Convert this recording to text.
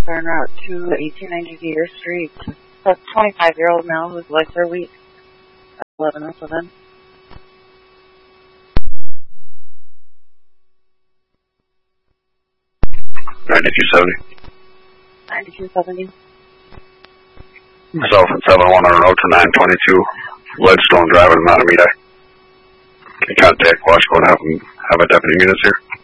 officer en route to 1890 Deer Street. A 25-year-old male whose legs are weak. 1107. 9270. Myself at 71 on road to 922 Leadstone Drive in Matamita. Can you contact Washington and have a deputy meet us here?